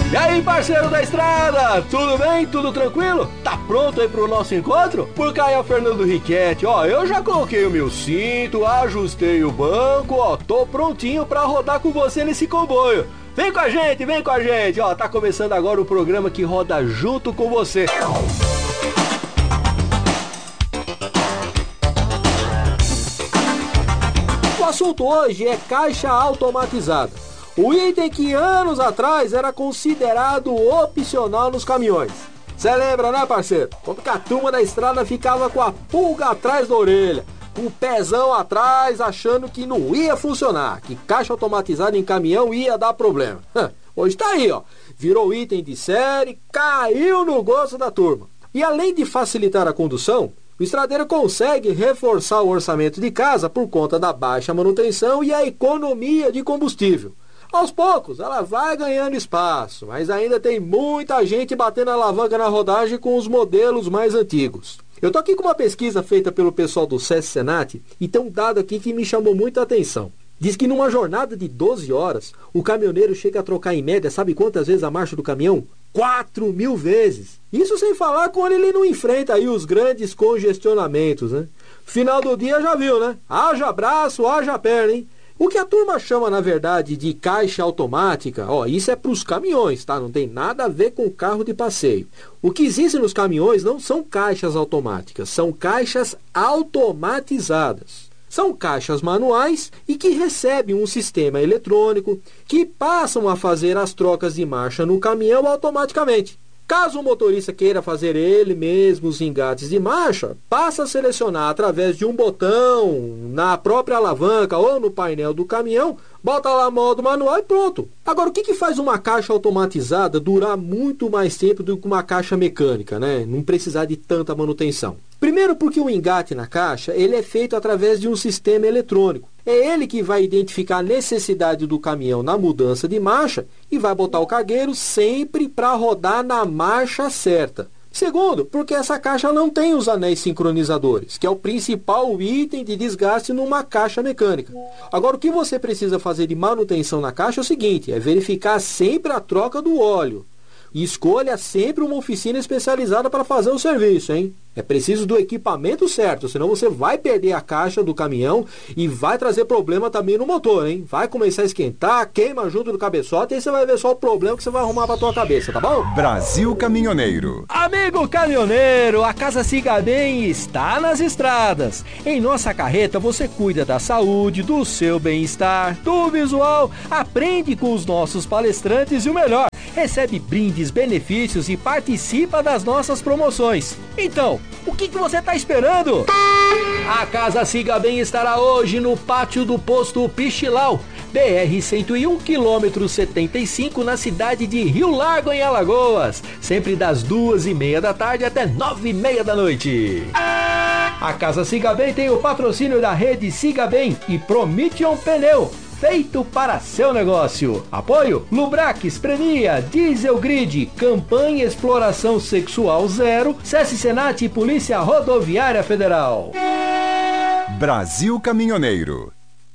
E aí, parceiro da estrada, tudo bem? Tudo tranquilo? Tá pronto aí pro nosso encontro? Porque aí é o Fernando Riquetti, ó, eu já coloquei o meu cinto, ajustei o banco, ó, tô prontinho pra rodar com você nesse comboio. Vem com a gente, ó, tá começando agora o programa que roda junto com você. O assunto hoje é caixa automatizada. O item que anos atrás era considerado opcional nos caminhões. Você lembra, né, parceiro? Como que a turma da estrada ficava com a pulga atrás da orelha, com o pezão atrás, achando que não ia funcionar, que caixa automatizada em caminhão ia dar problema. Hoje tá aí, ó. Virou item de série, caiu no gosto da turma. E além de facilitar a condução, o estradeiro consegue reforçar o orçamento de casa por conta da baixa manutenção e a economia de combustível. Aos poucos, ela vai ganhando espaço, mas ainda tem muita gente batendo a alavanca na rodagem com os modelos mais antigos. Eu tô aqui com uma pesquisa feita pelo pessoal do SESC Senat e tem um dado aqui que me chamou muita atenção. Diz que numa jornada de 12 horas, o caminhoneiro chega a trocar em média, sabe quantas vezes a marcha do caminhão? 4.000 vezes. Isso sem falar quando ele não enfrenta aí os grandes congestionamentos, né? Final do dia já viu, né? Haja braço, haja perna, hein? O que a turma chama, na verdade, de caixa automática, ó, isso é para os caminhões, tá? Não tem nada a ver com carro de passeio. O que existe nos caminhões não são caixas automáticas, são caixas automatizadas. São caixas manuais e que recebem um sistema eletrônico que passam a fazer as trocas de marcha no caminhão automaticamente. Caso o motorista queira fazer ele mesmo os engates de marcha, passa a selecionar através de um botão na própria alavanca ou no painel do caminhão, bota lá modo manual e pronto. Agora, o que faz uma caixa automatizada durar muito mais tempo do que uma caixa mecânica, né? Não precisar de tanta manutenção. Primeiro porque o engate na caixa ele é feito através de um sistema eletrônico. É ele que vai identificar a necessidade do caminhão na mudança de marcha e vai botar o cargueiro sempre para rodar na marcha certa. Segundo, porque essa caixa não tem os anéis sincronizadores, que é o principal item de desgaste numa caixa mecânica. Agora, o que você precisa fazer de manutenção na caixa é o seguinte, é verificar sempre a troca do óleo. E escolha sempre uma oficina especializada para fazer o serviço, hein? É preciso do equipamento certo, senão você vai perder a caixa do caminhão e vai trazer problema também no motor, hein? Vai começar a esquentar, queima junto do cabeçote e aí você vai ver só o problema que você vai arrumar para tua cabeça, tá bom? Brasil Caminhoneiro. Amigo caminhoneiro, a Casa Siga Bem está nas estradas. Em nossa carreta você cuida da saúde, do seu bem-estar, do visual, aprende com os nossos palestrantes e o melhor, recebe brindes, benefícios e participa das nossas promoções. Então, o que você está esperando? A Casa Siga Bem estará hoje no pátio do posto Pichilau, BR-101, quilômetro 75, na cidade de Rio Largo, em Alagoas, sempre das 2h30 da tarde até 9h30 da noite. A Casa Siga Bem tem o patrocínio da rede Siga Bem e Promission Pneu, feito para seu negócio. Apoio Lubrax, Premia, Diesel Grid, Campanha Exploração Sexual Zero, SESC Senat e Polícia Rodoviária Federal. Brasil Caminhoneiro.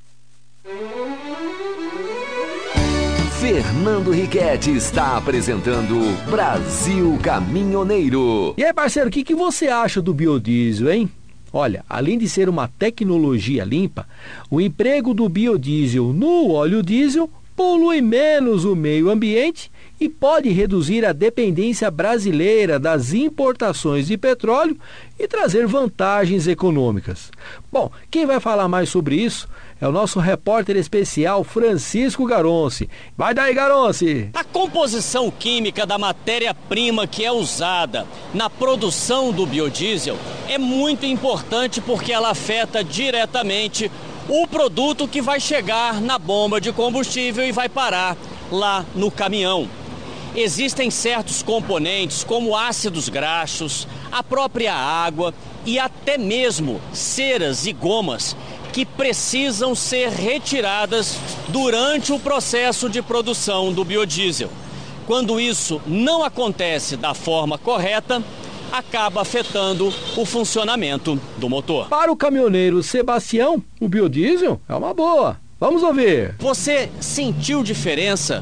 Fernando Riquetti está apresentando Brasil Caminhoneiro. E aí, parceiro, o que você acha do biodiesel, hein? Olha, além de ser uma tecnologia limpa, o emprego do biodiesel no óleo diesel polui menos o meio ambiente e pode reduzir a dependência brasileira das importações de petróleo e trazer vantagens econômicas. Bom, quem vai falar mais sobre isso é o nosso repórter especial Francisco Garonci. Vai daí, Garonci! A composição química da matéria-prima que é usada na produção do biodiesel é muito importante porque ela afeta diretamente o produto que vai chegar na bomba de combustível e vai parar lá no caminhão. Existem certos componentes, como ácidos graxos, a própria água e até mesmo ceras e gomas, que precisam ser retiradas durante o processo de produção do biodiesel. Quando isso não acontece da forma correta, acaba afetando o funcionamento do motor. Para o caminhoneiro Sebastião, o biodiesel é uma boa. Vamos ouvir. Você sentiu diferença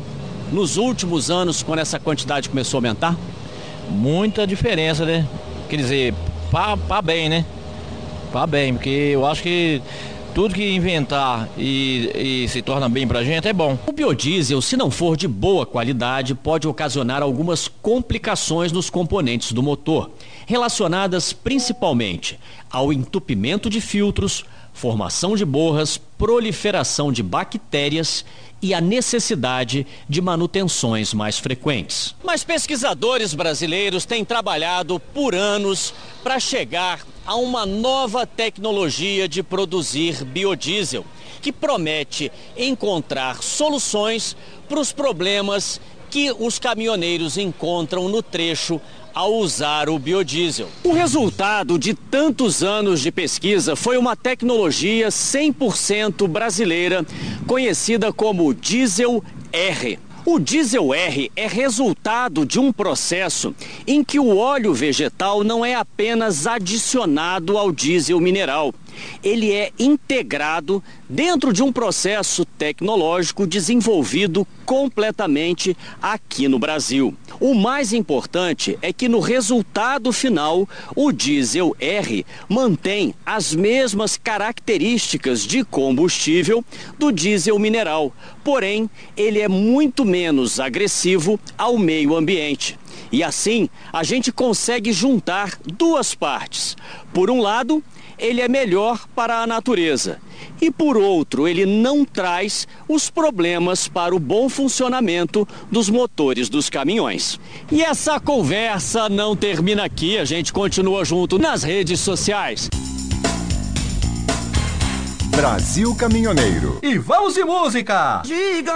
nos últimos anos, quando essa quantidade começou a aumentar? Muita diferença, né? Quer dizer, para bem, né? Para bem, porque eu acho que tudo que inventar e se torna bem pra gente é bom. O biodiesel, se não for de boa qualidade, pode ocasionar algumas complicações nos componentes do motor, relacionadas principalmente ao entupimento de filtros, formação de borras, proliferação de bactérias e a necessidade de manutenções mais frequentes. Mas pesquisadores brasileiros têm trabalhado por anos para chegar a uma nova tecnologia de produzir biodiesel, que promete encontrar soluções para os problemas que os caminhoneiros encontram no trecho ao usar o biodiesel. O resultado de tantos anos de pesquisa foi uma tecnologia 100% brasileira, conhecida como Diesel R. O Diesel R é resultado de um processo em que o óleo vegetal não é apenas adicionado ao diesel mineral. Ele é integrado dentro de um processo tecnológico desenvolvido completamente aqui no Brasil. O mais importante é que no resultado final, o Diesel R mantém as mesmas características de combustível do diesel mineral, porém, ele é muito menos agressivo ao meio ambiente. E assim, a gente consegue juntar duas partes. Por um lado, ele é melhor para a natureza. E por outro, ele não traz os problemas para o bom funcionamento dos motores dos caminhões. E essa conversa não termina aqui, a gente continua junto nas redes sociais. Brasil Caminhoneiro. E vamos de música! Diga